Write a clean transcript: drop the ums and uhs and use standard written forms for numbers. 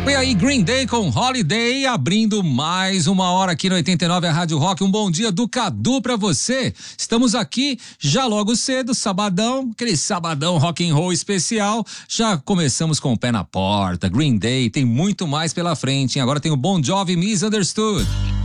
E aí, Green Day com Holiday, abrindo mais uma hora aqui no 89, a Rádio Rock. Um bom dia do Cadu pra você. Estamos aqui já logo cedo, sabadão, aquele sabadão rock and roll especial. Já começamos com o pé na porta. Green Day tem muito mais pela frente, hein? Agora tem o Bon Jovi Misunderstood.